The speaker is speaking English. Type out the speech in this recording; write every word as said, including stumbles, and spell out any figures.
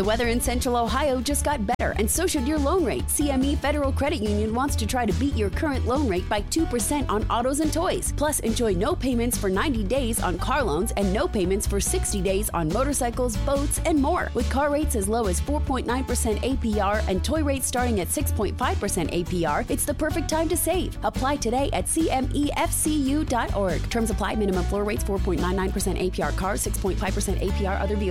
The weather in Central Ohio just got better, and so should your loan rate. C M E Federal Credit Union wants to try to beat your current loan rate by two percent on autos and toys. Plus, enjoy no payments for ninety days on car loans and no payments for sixty days on motorcycles, boats, and more. With car rates as low as four point nine percent A P R and toy rates starting at six point five percent A P R, it's the perfect time to save. Apply today at C M E F C U dot org. Terms apply. Minimum floor rates four point nine nine percent A P R cars, six point five percent A P R other vehicles.